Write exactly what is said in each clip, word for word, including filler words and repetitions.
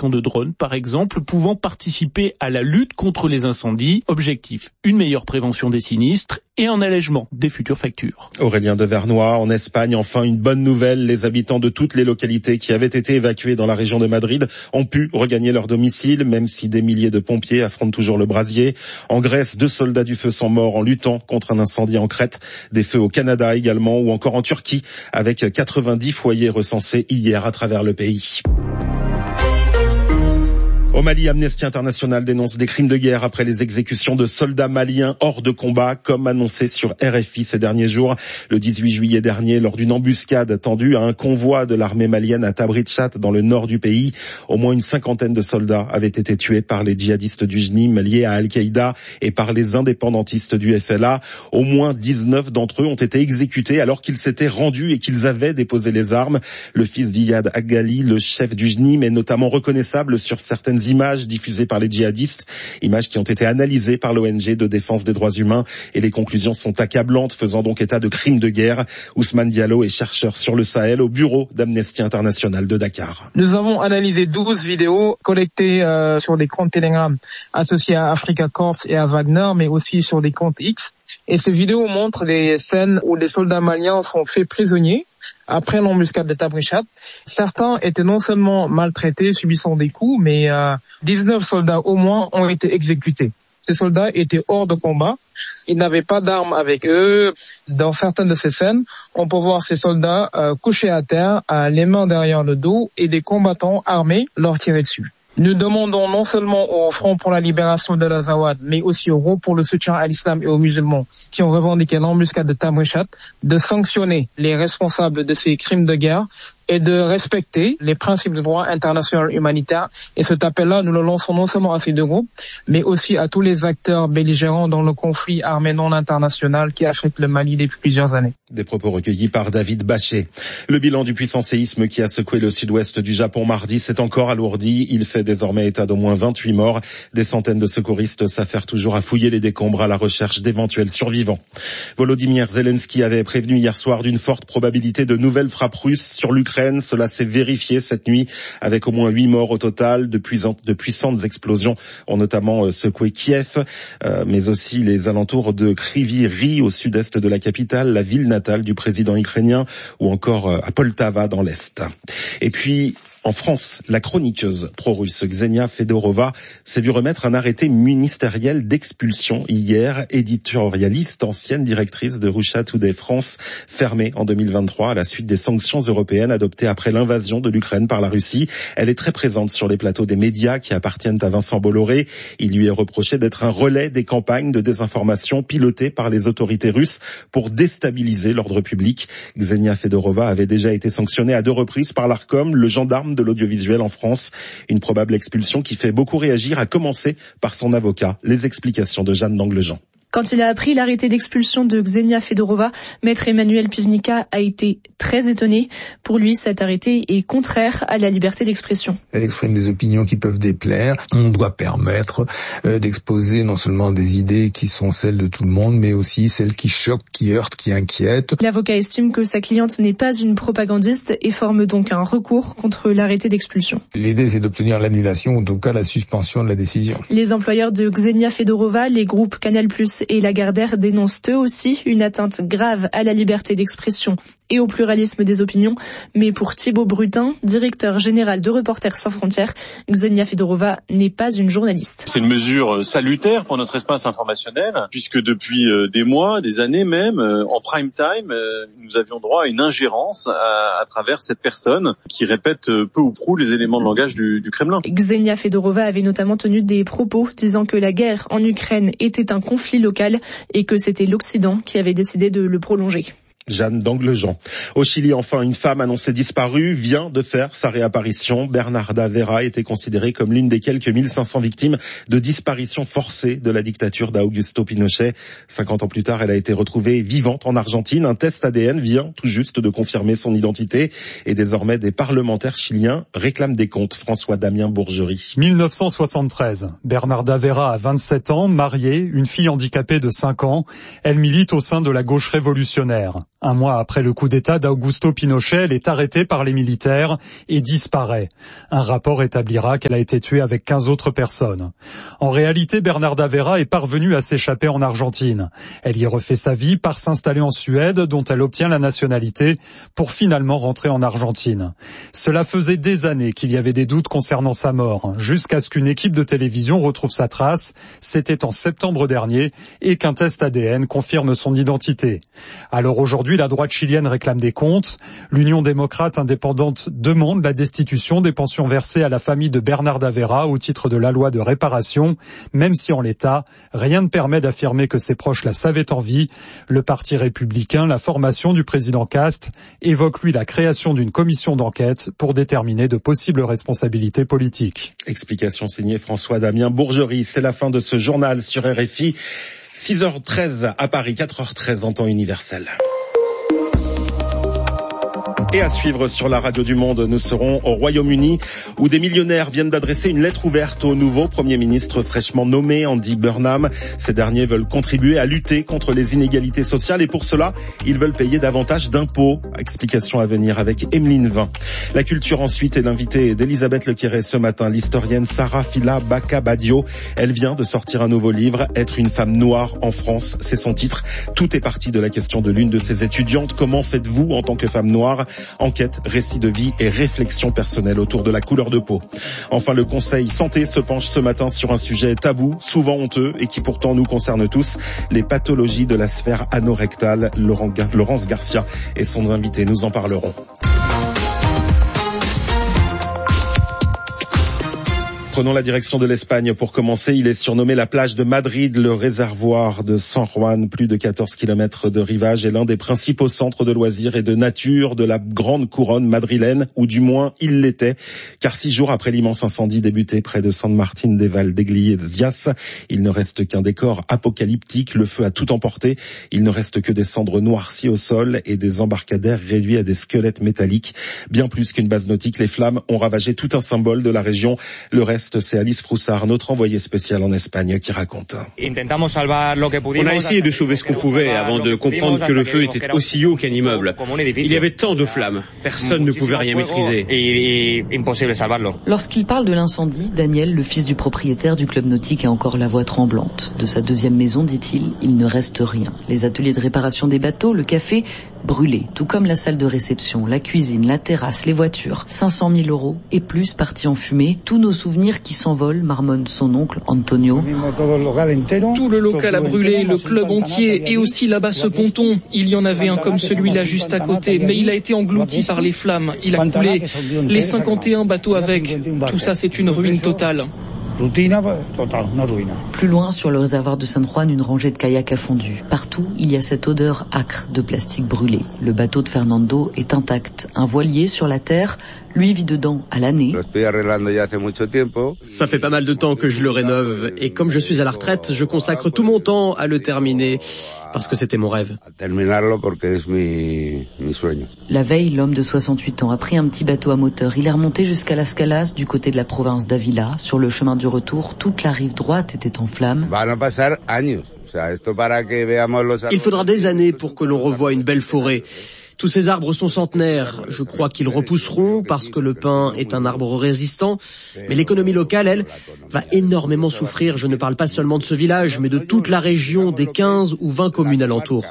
fabricants de drones, par exemple, pouvant participer à la lutte contre les incendies. Objectif, une meilleure prévention des sinistres et un allègement des futures factures. Aurélien Devernois, en Espagne, enfin une bonne nouvelle. Les habitants de toutes les localités qui avaient été évacués dans la région de Madrid ont pu regagner leur domicile, même si des milliers de pompiers affrontent toujours le brasier. En Grèce, deux soldats du feu sont morts en luttant contre un incendie en Crète, des feux au Canada également, ou encore en Turquie, avec quatre-vingt-dix foyers recensés hier à travers le pays. Au Mali, Amnesty International dénonce des crimes de guerre après les exécutions de soldats maliens hors de combat, comme annoncé sur R F I ces derniers jours. Le dix-huit juillet dernier, lors d'une embuscade tendue à un convoi de l'armée malienne à Tabrichat, dans le nord du pays, au moins une cinquantaine de soldats avaient été tués par les djihadistes du J N I M liés à Al-Qaïda et par les indépendantistes du F L A. Au moins dix-neuf d'entre eux ont été exécutés alors qu'ils s'étaient rendus et qu'ils avaient déposé les armes. Le fils d'Iyad Aghali, le chef du J N I M, est notamment reconnaissable sur certaines images diffusées par les djihadistes, images qui ont été analysées par l'O N G de défense des droits humains, et les conclusions sont accablantes, faisant donc état de crimes de guerre. Ousmane Diallo est chercheur sur le Sahel au bureau d'Amnesty International de Dakar. Nous avons analysé douze vidéos collectées euh, sur des comptes Telegram associés à Africa Corps et à Wagner, mais aussi sur des comptes X. Et ces vidéos montrent des scènes où les soldats maliens sont faits prisonniers après l'embuscade de Tabrichat. Certains étaient non seulement maltraités, subissant des coups, mais euh, dix-neuf soldats au moins ont été exécutés. Ces soldats étaient hors de combat. Ils n'avaient pas d'armes avec eux. Dans certaines de ces scènes, on peut voir ces soldats euh, couchés à terre, euh, les mains derrière le dos, et des combattants armés leur tirer dessus. Nous demandons non seulement au Front pour la libération de l'Azawad, mais aussi au groupe pour le soutien à l'islam et aux musulmans qui ont revendiqué l'embuscade de Tabrichat, de sanctionner les responsables de ces crimes de guerre et de respecter les principes de droit international humanitaire. Et cet appel-là, nous le lançons non seulement à ces deux groupes, mais aussi à tous les acteurs belligérants dans le conflit armé non international qui affecte le Mali depuis plusieurs années. Des propos recueillis par David Bachet. Le bilan du puissant séisme qui a secoué le sud-ouest du Japon mardi s'est encore alourdi. Il fait désormais état d'au moins vingt-huit morts. Des centaines de secouristes s'affairent toujours à fouiller les décombres à la recherche d'éventuels survivants. Volodymyr Zelensky avait prévenu hier soir d'une forte probabilité de nouvelles frappes russes sur l'Ukraine. Cela s'est vérifié cette nuit avec au moins huit morts au total. De puissantes, de puissantes explosions ont notamment secoué Kiev, euh, mais aussi les alentours de Kryvyi Rih au sud-est de la capitale, la ville natale du président ukrainien, ou encore à Poltava dans l'est. Et puis, en France, la chroniqueuse pro-russe Ksenia Fedorova s'est vue remettre un arrêté ministériel d'expulsion hier. Éditorialiste, ancienne directrice de Russia Today France, fermée en deux mille vingt-trois à la suite des sanctions européennes adoptées après l'invasion de l'Ukraine par la Russie. Elle est très présente sur les plateaux des médias qui appartiennent à Vincent Bolloré. Il lui est reproché d'être un relais des campagnes de désinformation pilotées par les autorités russes pour déstabiliser l'ordre public. Ksenia Fedorova avait déjà été sanctionnée à deux reprises par l'Arcom, le gendarme de l'audiovisuel en France. Une probable expulsion qui fait beaucoup réagir, à commencer par son avocat. Les explications de Jeanne d'Anglejean. Quand il a appris l'arrêté d'expulsion de Ksenia Fedorova, maître Emmanuel Pivnica a été très étonné. Pour lui, cet arrêté est contraire à la liberté d'expression. Elle exprime des opinions qui peuvent déplaire. On doit permettre euh, d'exposer non seulement des idées qui sont celles de tout le monde, mais aussi celles qui choquent, qui heurtent, qui inquiètent. L'avocat estime que sa cliente n'est pas une propagandiste et forme donc un recours contre l'arrêté d'expulsion. L'idée, c'est d'obtenir l'annulation ou en tout cas la suspension de la décision. Les employeurs de Ksenia Fedorova, les groupes Canal plus et Lagardère dénoncent eux aussi une atteinte grave à la liberté d'expression et au pluralisme des opinions. Mais pour Thibaut Brutin, directeur général de Reporters sans frontières, Ksenia Fedorova n'est pas une journaliste. C'est une mesure salutaire pour notre espace informationnel, puisque depuis des mois, des années même, en prime time, nous avions droit à une ingérence à, à travers cette personne qui répète peu ou prou les éléments de langage du, du Kremlin. Ksenia Fedorova avait notamment tenu des propos disant que la guerre en Ukraine était un conflit local et que c'était l'Occident qui avait décidé de le prolonger. Jeanne d'Anglejean. Au Chili, enfin, une femme annoncée disparue vient de faire sa réapparition. Bernarda Vera était considérée comme l'une des quelques mille cinq cents victimes de disparition forcée de la dictature d'Augusto Pinochet. cinquante ans plus tard, elle a été retrouvée vivante en Argentine. Un test A D N vient tout juste de confirmer son identité. Et désormais, des parlementaires chiliens réclament des comptes. François-Damien Bourgerie. mille neuf cent soixante-treize. Bernarda Vera a vingt-sept ans, mariée, une fille handicapée de cinq ans. Elle milite au sein de la gauche révolutionnaire. Un mois après le coup d'État d'Augusto Pinochet, elle est arrêtée par les militaires et disparaît. Un rapport établira qu'elle a été tuée avec quinze autres personnes. En réalité, Bernarda Vera est parvenue à s'échapper en Argentine. Elle y refait sa vie, part s'installer en Suède, dont elle obtient la nationalité, pour finalement rentrer en Argentine. Cela faisait des années qu'il y avait des doutes concernant sa mort, jusqu'à ce qu'une équipe de télévision retrouve sa trace. C'était en septembre dernier, et qu'un test A D N confirme son identité. Alors aujourd'hui, la droite chilienne réclame des comptes. L'Union démocrate indépendante demande la destitution des pensions versées à la famille de Bernarda Vera au titre de la loi de réparation, même si en l'état, rien ne permet d'affirmer que ses proches la savaient en vie. Le Parti républicain, la formation du président Cast, évoque lui la création d'une commission d'enquête pour déterminer de possibles responsabilités politiques. Explication signée François Damien Bourgerie. C'est la fin de ce journal sur R F I. six heures treize à Paris, quatre heures treize en temps universel. Et à suivre sur la radio du Monde, nous serons au Royaume-Uni où des millionnaires viennent d'adresser une lettre ouverte au nouveau Premier ministre fraîchement nommé, Andy Burnham. Ces derniers veulent contribuer à lutter contre les inégalités sociales et pour cela, ils veulent payer davantage d'impôts. Explication à venir avec Emeline Vin. La culture ensuite est l'invitée d'Elisabeth Lequéré ce matin, l'historienne Sarah Fila Baka-Badio. Elle vient de sortir un nouveau livre, Être une femme noire en France, c'est son titre. Tout est parti de la question de l'une de ses étudiantes. Comment faites-vous en tant que femme noire ? Enquête, récit de vie et réflexion personnelle autour de la couleur de peau. Enfin, le Conseil Santé se penche ce matin sur un sujet tabou, souvent honteux et qui pourtant nous concerne tous, les pathologies de la sphère anorectale. Laurence Garcia est son invité, nous en parlerons. Prenons la direction de l'Espagne pour commencer. Il est surnommé la plage de Madrid, le réservoir de San Juan, plus de quatorze kilomètres de rivage, est l'un des principaux centres de loisirs et de nature de la grande couronne madrilène, ou du moins il l'était, car six jours après l'immense incendie débuté près de San Martín de Valdeiglesias, il ne reste qu'un décor apocalyptique, le feu a tout emporté, il ne reste que des cendres noircies au sol et des embarcadères réduits à des squelettes métalliques. Bien plus qu'une base nautique, les flammes ont ravagé tout un symbole de la région. Le reste, c'est Alice Froussard, notre envoyée spéciale en Espagne, qui raconte. On a essayé de sauver ce qu'on pouvait avant de comprendre que le feu était aussi haut qu'un immeuble. Il y avait tant de flammes, personne ne pouvait rien maîtriser. Lorsqu'il parle de l'incendie, Daniel, le fils du propriétaire du club nautique, a encore la voix tremblante. De sa deuxième maison, dit-il, il ne reste rien. Les ateliers de réparation des bateaux, le café, brûlés, tout comme la salle de réception, la cuisine, la terrasse, les voitures. cinq cent mille euros et plus partis en fumée. Tous nos souvenirs qui s'envolent, marmonne son oncle Antonio. Tout le local a brûlé, le club entier et aussi là-bas ce ponton. Il y en avait un comme celui-là juste à côté, mais il a été englouti par les flammes. Il a coulé. Les cinquante et un bateaux avec. Tout ça, c'est une ruine totale. Plus loin, sur le réservoir de San Juan, une rangée de kayaks a fondu. Partout, il y a cette odeur âcre de plastique brûlé. Le bateau de Fernando est intact. Un voilier sur la terre, lui vit dedans à l'année. Ça fait pas mal de temps que je le rénove et comme je suis à la retraite, je consacre tout mon temps à le terminer parce que c'était mon rêve. La veille, l'homme de soixante-huit ans a pris un petit bateau à moteur. Il est remonté jusqu'à Las Calas, du côté de la province d'Ávila. Sur le chemin du retour, toute la rive droite était en flammes. Il faudra des années pour que l'on revoie une belle forêt. Tous ces arbres sont centenaires. Je crois qu'ils repousseront parce que le pin est un arbre résistant. Mais l'économie locale, elle, va énormément souffrir. Je ne parle pas seulement de ce village, mais de toute la région, des quinze ou vingt communes alentours.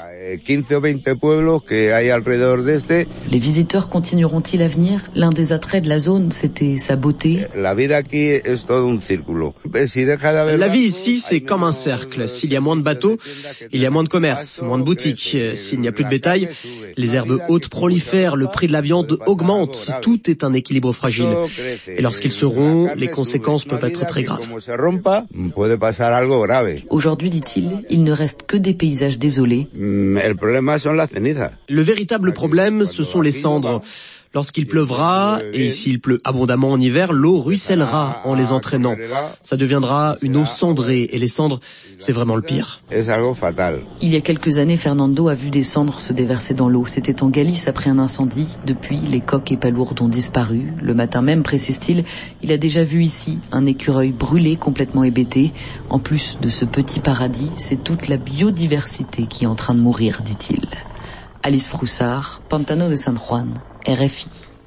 Les visiteurs continueront-ils à venir? L'un des attraits de la zone, c'était sa beauté. La vie ici, c'est comme un cercle. S'il y a moins de bateaux, il y a moins de commerce, moins de boutiques. S'il n'y a plus de bétail, les herbes hautes prolifèrent, le prix de la viande augmente. Tout est un équilibre fragile. Et lorsqu'ils se rompent, les conséquences peuvent être très graves. Aujourd'hui, dit-il, il ne reste que des paysages désolés. Le véritable problème, ce sont les cendres. Lorsqu'il pleuvra, et s'il pleut abondamment en hiver, l'eau ruissellera en les entraînant. Ça deviendra une eau cendrée, et les cendres, c'est vraiment le pire. Il y a quelques années, Fernando a vu des cendres se déverser dans l'eau. C'était en Galice après un incendie. Depuis, les coques et palourdes ont disparu. Le matin même, précise-t-il, il a déjà vu ici un écureuil brûlé, complètement hébété. En plus de ce petit paradis, c'est toute la biodiversité qui est en train de mourir, dit-il. Alice Froussard, Pantano de San Juan, R F I.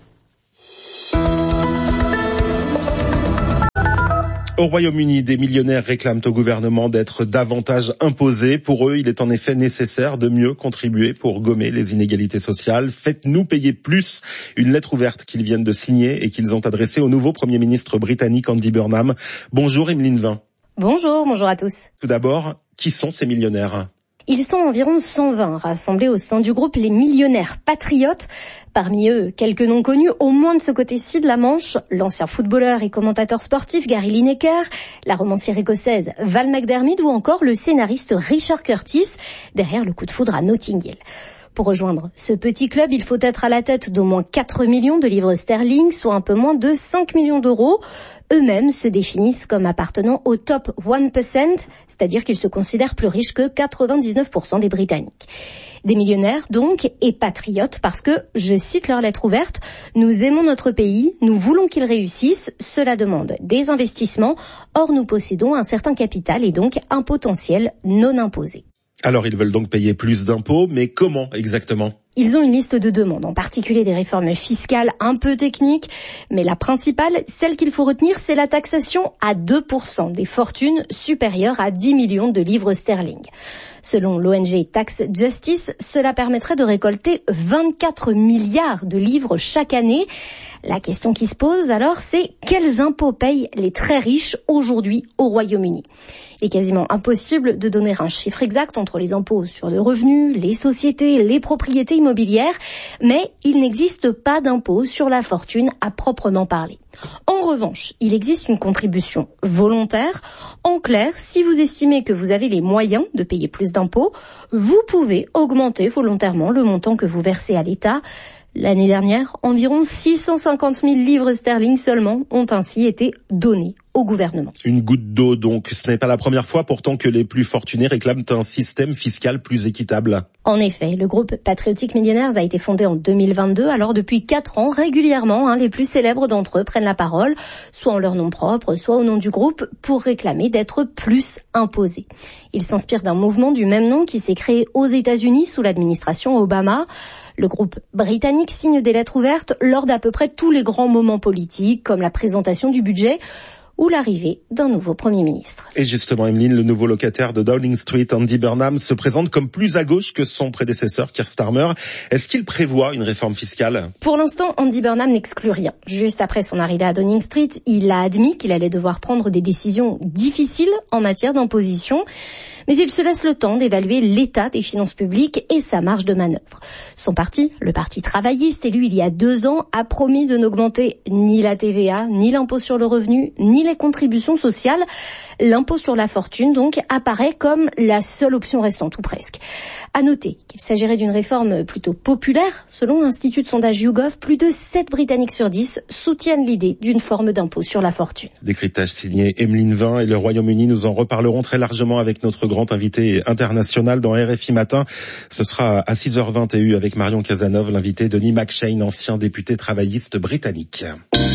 Au Royaume-Uni, des millionnaires réclament au gouvernement d'être davantage imposés. Pour eux, il est en effet nécessaire de mieux contribuer pour gommer les inégalités sociales. Faites-nous payer plus. Une lettre ouverte qu'ils viennent de signer et qu'ils ont adressée au nouveau Premier ministre britannique Andy Burnham. Bonjour Emeline Vin. Bonjour, bonjour à tous. Tout d'abord, qui sont ces millionnaires ? Ils sont environ cent vingt rassemblés au sein du groupe Les Millionnaires Patriotes. Parmi eux, quelques noms connus, au moins de ce côté-ci de la Manche, l'ancien footballeur et commentateur sportif Gary Lineker, la romancière écossaise Val McDermid ou encore le scénariste Richard Curtis, derrière le coup de foudre à Notting Hill. Pour rejoindre ce petit club, il faut être à la tête d'au moins quatre millions de livres sterling, soit un peu moins de cinq millions d'euros. Eux-mêmes se définissent comme appartenant au top one percent, c'est-à-dire qu'ils se considèrent plus riches que quatre-vingt-dix-neuf pour cent des Britanniques. Des millionnaires donc, et patriotes, parce que, je cite leur lettre ouverte, « Nous aimons notre pays, nous voulons qu'il réussisse, cela demande des investissements, or nous possédons un certain capital et donc un potentiel non imposé ». Alors ils veulent donc payer plus d'impôts, mais comment exactement ? Ils ont une liste de demandes, en particulier des réformes fiscales un peu techniques, mais la principale, celle qu'il faut retenir, c'est la taxation à deux pour cent des fortunes supérieures à dix millions de livres sterling. Selon l'O N G Tax Justice, cela permettrait de récolter vingt-quatre milliards de livres chaque année. La question qui se pose alors, c'est quels impôts payent les très riches aujourd'hui au Royaume-Uni ? Il est quasiment impossible de donner un chiffre exact entre les impôts sur le revenu, les sociétés, les propriétés immobilières, mais il n'existe pas d'impôt sur la fortune à proprement parler. En revanche, il existe une contribution volontaire. En clair, si vous estimez que vous avez les moyens de payer plus d'impôts, vous pouvez augmenter volontairement le montant que vous versez à l'État. L'année dernière, environ six cent cinquante mille livres sterling seulement ont ainsi été donnés au gouvernement. Une goutte d'eau donc. Ce n'est pas la première fois pourtant que les plus fortunés réclament un système fiscal plus équitable. En effet, le groupe Patriotic Millionaires a été fondé en deux mille vingt-deux. Alors depuis quatre ans, régulièrement, hein, les plus célèbres d'entre eux prennent la parole, soit en leur nom propre, soit au nom du groupe, pour réclamer d'être plus imposés. Ils s'inspirent d'un mouvement du même nom qui s'est créé aux États-Unis sous l'administration Obama. Le groupe britannique signe des lettres ouvertes lors d'à peu près tous les grands moments politiques, comme la présentation du budget ou l'arrivée d'un nouveau Premier ministre. Et justement, Emeline, le nouveau locataire de Downing Street, Andy Burnham, se présente comme plus à gauche que son prédécesseur, Keir Starmer. Est-ce qu'il prévoit une réforme fiscale ? Pour l'instant, Andy Burnham n'exclut rien. Juste après son arrivée à Downing Street, il a admis qu'il allait devoir prendre des décisions difficiles en matière d'imposition. Mais il se laisse le temps d'évaluer l'état des finances publiques et sa marge de manœuvre. Son parti, le Parti travailliste, élu il y a deux ans, a promis de n'augmenter ni la T V A, ni l'impôt sur le revenu, ni les contributions sociales. L'impôt sur la fortune, donc, apparaît comme la seule option restante, ou presque. À noter qu'il s'agirait d'une réforme plutôt populaire. Selon l'Institut de sondage YouGov, plus de sept Britanniques sur dix soutiennent l'idée d'une forme d'impôt sur la fortune. Décryptage signé Emeline Vin et le Royaume-Uni. Nous en reparlerons très largement avec notre grand invité international dans R F I Matin. Ce sera à six heures vingt et une avec Marion Cazeneuve, l'invité Denis McShane, ancien député travailliste britannique.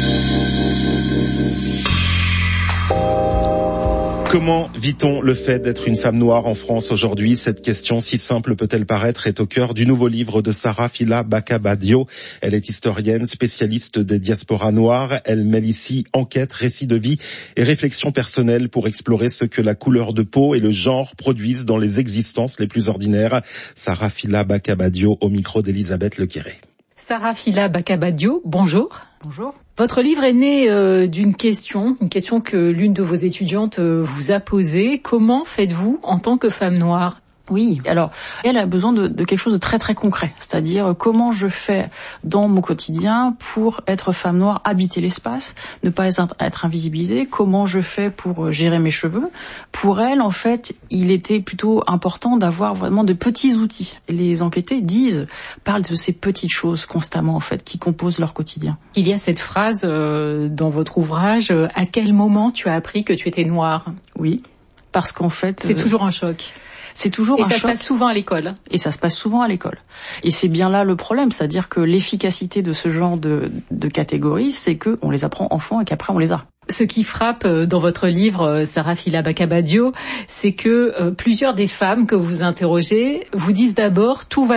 Comment vit-on le fait d'être une femme noire en France aujourd'hui ? Cette question, si simple peut-elle paraître, est au cœur du nouveau livre de Sarah Fila Bakabadio. Elle est historienne, spécialiste des diasporas noires. Elle mêle ici enquête, récits de vie et réflexions personnelles pour explorer ce que la couleur de peau et le genre produisent dans les existences les plus ordinaires. Sarah Fila Bakabadio au micro d'Elisabeth Lequéré. Sarah Fila Bakabadio, bonjour. Bonjour. Votre livre est né euh, d'une question, une question que l'une de vos étudiantes euh, vous a posée. Comment faites-vous en tant que femme noire ? Oui, alors elle a besoin de, de quelque chose de très très concret, c'est-à-dire comment je fais dans mon quotidien pour être femme noire, habiter l'espace, ne pas être, être invisibilisée, comment je fais pour gérer mes cheveux. Pour elle, en fait, il était plutôt important d'avoir vraiment de petits outils. Les enquêtés disent, parlent de ces petites choses constamment, en fait, qui composent leur quotidien. Il y a cette phrase euh, dans votre ouvrage, euh, à quel moment tu as appris que tu étais noire ? Oui, parce qu'en fait... C'est euh, toujours un choc. C'est toujours et un choc. Et ça se passe souvent à l'école. Et ça se passe souvent à l'école. Et c'est bien là le problème, c'est-à-dire que l'efficacité de ce genre de, de catégories, c'est que on les apprend enfants et qu'après on les a. Ce qui frappe dans votre livre, Sarah Fila Bakabadio, c'est que euh, plusieurs des femmes que vous interrogez vous disent d'abord « tout va bien ».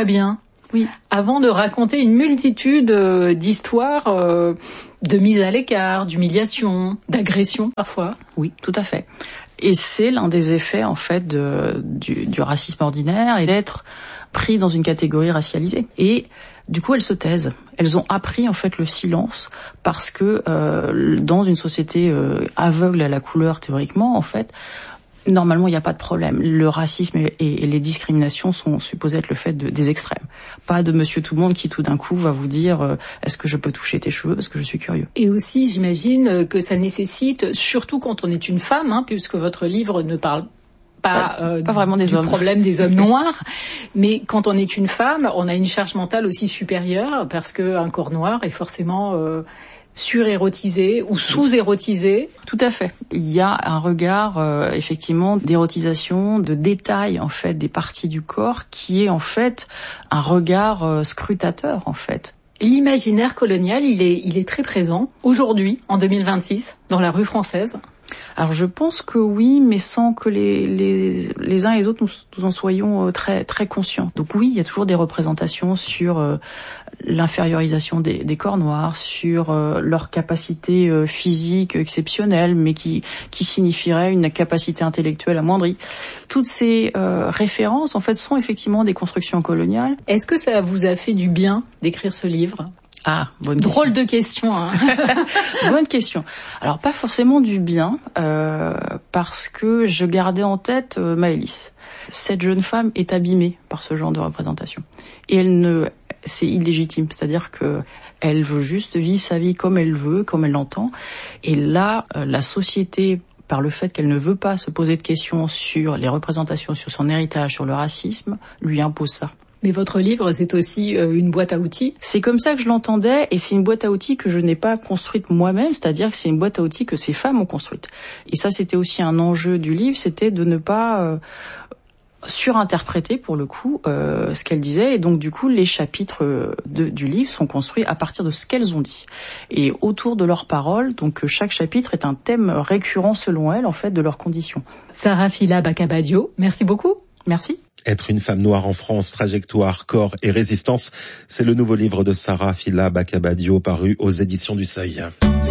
Oui. Avant de raconter une multitude euh, d'histoires euh, de mise à l'écart, d'humiliation, d'agression parfois. Oui, tout à fait. Et c'est l'un des effets en fait de, du, du racisme ordinaire et d'être pris dans une catégorie racialisée. Et du coup, elles se taisent. Elles ont appris en fait le silence parce que euh, dans une société euh, aveugle à la couleur théoriquement, en fait, normalement, il n'y a pas de problème. Le racisme et, et, et les discriminations sont supposés être le fait de, des extrêmes. Pas de monsieur tout le monde qui tout d'un coup va vous dire euh, est-ce que je peux toucher tes cheveux parce que je suis curieux. Et aussi, j'imagine que ça nécessite, surtout quand on est une femme, hein, puisque votre livre ne parle pas, euh, pas vraiment des du hommes. problème des hommes noirs, mais quand on est une femme, on a une charge mentale aussi supérieure parce que un corps noir est forcément euh, surérotisé ou sous-érotisé. Tout à fait. Il y a un regard euh, effectivement d'érotisation, de détail en fait des parties du corps qui est en fait un regard euh, scrutateur en fait. L'imaginaire colonial, il est, il est très présent aujourd'hui, en deux mille vingt-six, dans la rue française. Alors je pense que oui, mais sans que les les, les uns et les autres nous, nous en soyons très très conscients. Donc oui, il y a toujours des représentations sur euh, l'infériorisation des, des corps noirs, sur euh, leur capacité euh, physique exceptionnelle, mais qui qui signifierait une capacité intellectuelle amoindrie. Toutes ces euh, références, en fait, sont effectivement des constructions coloniales. Est-ce que ça vous a fait du bien d'écrire ce livre ? Ah, bonne Drôle question. de question. Hein. Bonne question. Alors pas forcément du bien, euh, parce que je gardais en tête euh, Maëlys. Cette jeune femme est abîmée par ce genre de représentation, et elle ne, c'est illégitime. C'est-à-dire que elle veut juste vivre sa vie comme elle veut, comme elle l'entend. Et là, euh, la société, par le fait qu'elle ne veut pas se poser de questions sur les représentations, sur son héritage, sur le racisme, lui impose ça. Mais votre livre, c'est aussi euh, une boîte à outils. C'est comme ça que je l'entendais, et c'est une boîte à outils que je n'ai pas construite moi-même, c'est-à-dire que c'est une boîte à outils que ces femmes ont construite. Et ça, c'était aussi un enjeu du livre, c'était de ne pas euh, surinterpréter, pour le coup, euh, ce qu'elles disaient. Et donc, du coup, les chapitres de, du livre sont construits à partir de ce qu'elles ont dit. Et autour de leurs paroles, donc chaque chapitre est un thème récurrent, selon elles, en fait, de leurs conditions. Sarah Fila Bakabadio, merci beaucoup. Merci. Être une femme noire en France, trajectoire, corps et résistance, c'est le nouveau livre de Sarah Fila Bakabadio paru aux éditions du Seuil.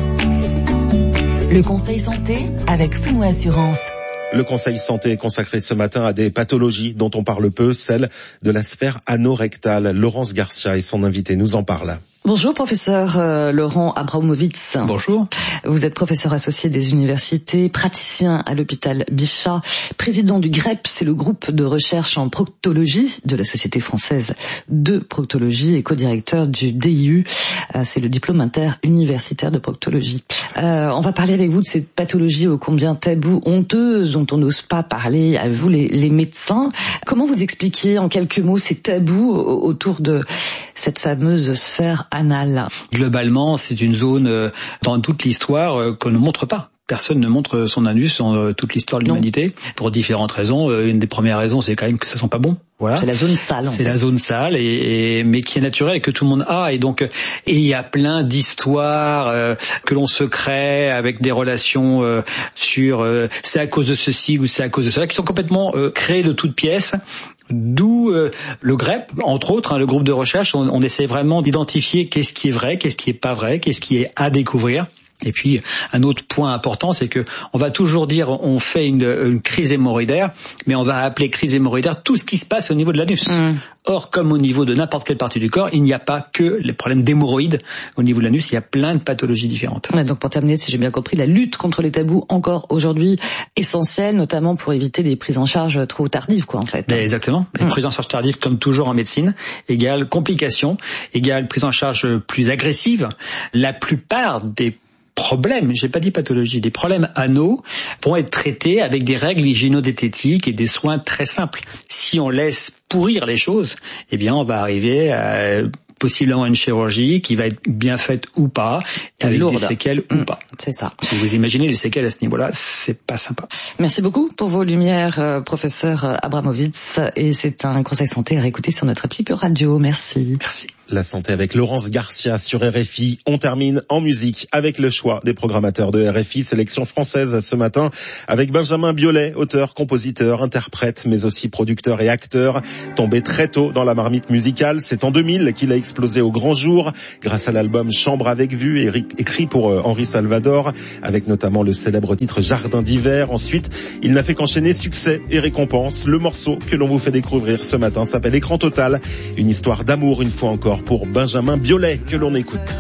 Le Conseil Santé avec Soumo Assurance. Le Conseil Santé est consacré ce matin à des pathologies dont on parle peu, celle de la sphère anorectale. Laurence Garcia et son invité nous en parlent. Bonjour professeur euh, Laurent Abramowitz. Bonjour. Vous êtes professeur associé des universités, praticien à l'hôpital Bichat, président du G R E P, c'est le groupe de recherche en proctologie de la Société française de proctologie, et co-directeur du D I U, euh, c'est le diplôme interuniversitaire de proctologie. Euh, on va parler avec vous de cette pathologie ô combien taboue, honteuse, dont on n'ose pas parler à vous les, les médecins. Comment vous expliquez en quelques mots ces tabous autour de cette fameuse sphère anale? Globalement, c'est une zone euh, dans toute l'histoire euh, qu'on ne montre pas. Personne ne montre son anus dans euh, toute l'histoire de l'humanité, pour différentes raisons. Euh, une des premières raisons, c'est quand même que ça sent pas bon. Voilà. C'est la zone sale. C'est la zone sale, et, et mais qui est naturelle et que tout le monde a. Et donc, et il y a plein d'histoires euh, que l'on se crée avec des relations euh, sur euh, c'est à cause de ceci ou c'est à cause de cela, qui sont complètement euh, créées de toutes pièces. D'où euh, le G R E P, entre autres, hein, le groupe de recherche, on, on essaie vraiment d'identifier qu'est-ce qui est vrai, qu'est-ce qui est pas vrai, qu'est-ce qui est à découvrir. Et puis, un autre point important, c'est que on va toujours dire on fait une, une crise hémorroïdaire, mais on va appeler crise hémorroïdaire tout ce qui se passe au niveau de l'anus. Mmh. Or, comme au niveau de n'importe quelle partie du corps, il n'y a pas que les problèmes d'hémorroïdes au niveau de l'anus, il y a plein de pathologies différentes. Ouais, donc pour terminer, si j'ai bien compris, la lutte contre les tabous encore aujourd'hui essentielle, notamment pour éviter des prises en charge trop tardives, quoi, en fait. Mais exactement. Les mmh. prises en charge tardives, comme toujours en médecine, égale complications, égale prise en charge plus agressive. La plupart des problèmes, j'ai pas dit pathologie, des problèmes anaux vont être traités avec des règles hygiéno-diététiques et des soins très simples. Si on laisse pourrir les choses, eh bien on va arriver à possiblement une chirurgie qui va être bien faite ou pas, avec Lourde. des séquelles mmh, ou pas. C'est ça. Si vous imaginez les séquelles à ce niveau-là, c'est pas sympa. Merci beaucoup pour vos lumières, euh, professeur Abramowitz, et c'est un conseil santé à réécouter sur notre appli Pure Radio. Merci. Merci. La santé avec Laurence Garcia sur R F I. On termine en musique avec le choix des programmateurs de R F I. Sélection française ce matin avec Benjamin Biolay, auteur, compositeur, interprète, mais aussi producteur et acteur. Tombé très tôt dans la marmite musicale, c'est en deux mille qu'il a explosé au grand jour grâce à l'album Chambre avec vue, écrit pour Henri Salvador, avec notamment le célèbre titre Jardin d'hiver. Ensuite, il n'a fait qu'enchaîner succès et récompenses. Le morceau que l'on vous fait découvrir ce matin s'appelle Écran total, une histoire d'amour une fois encore pour Benjamin Biolay que l'on écoute.